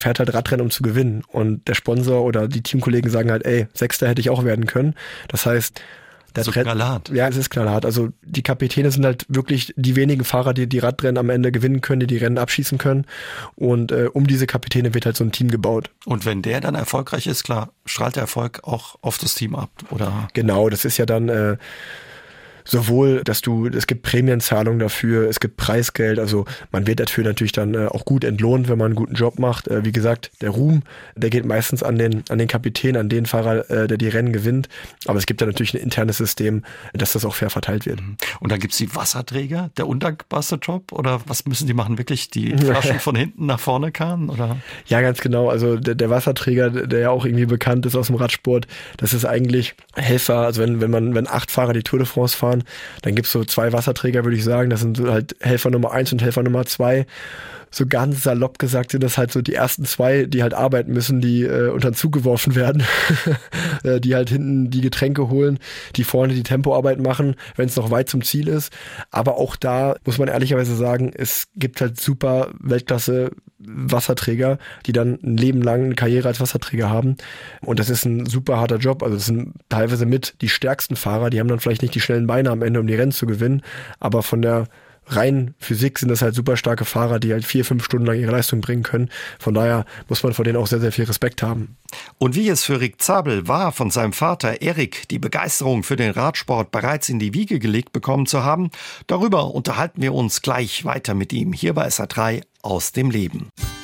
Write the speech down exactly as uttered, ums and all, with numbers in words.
fährt halt Radrennen, um zu gewinnen. Und der Sponsor oder die Teamkollegen sagen halt, ey, Sechster hätte ich auch werden können. Das heißt, der so knallhart. Ja, es ist knallhart. Also die Kapitäne sind halt wirklich die wenigen Fahrer, die die Radrennen am Ende gewinnen können, die die Rennen abschießen können. Und äh, um diese Kapitäne wird halt so ein Team gebaut. Und wenn der dann erfolgreich ist, klar, strahlt der Erfolg auch auf das Team ab, oder? Genau, das ist ja dann äh, sowohl, dass du, es gibt Prämienzahlungen dafür, es gibt Preisgeld, also man wird dafür natürlich dann äh, auch gut entlohnt, wenn man einen guten Job macht. Äh, wie gesagt, der Ruhm, der geht meistens an den an den Kapitän, an den Fahrer, äh, der die Rennen gewinnt, aber es gibt da natürlich ein internes System, dass das auch fair verteilt wird. Und dann gibt's die Wasserträger, der undankbarste Job, oder was müssen die machen, wirklich die Flaschen von hinten nach vorne karren, oder? Ja, ganz genau, also der, der Wasserträger, der ja auch irgendwie bekannt ist aus dem Radsport, das ist eigentlich Helfer, also wenn wenn man wenn acht Fahrer die Tour de France fahren, dann gibt's so zwei Wasserträger, würde ich sagen. Das sind so halt Helfer Nummer eins und Helfer Nummer zwei. So ganz salopp gesagt sind das halt so die ersten zwei, die halt arbeiten müssen, die äh, unter den Zug geworfen werden, die halt hinten die Getränke holen, die vorne die Tempoarbeit machen, wenn es noch weit zum Ziel ist. Aber auch da muss man ehrlicherweise sagen, es gibt halt super Weltklasse Wasserträger, die dann ein Leben lang eine Karriere als Wasserträger haben. Und das ist ein super harter Job. Also es sind teilweise mit die stärksten Fahrer, die haben dann vielleicht nicht die schnellen Beine am Ende, um die Rennen zu gewinnen, aber von der rein Physik sind das halt super starke Fahrer, die halt vier, fünf Stunden lang ihre Leistung bringen können. Von daher muss man vor denen auch sehr, sehr viel Respekt haben. Und wie es für Rick Zabel war, von seinem Vater Erik die Begeisterung für den Radsport bereits in die Wiege gelegt bekommen zu haben, darüber unterhalten wir uns gleich weiter mit ihm hier bei S R drei aus dem Leben.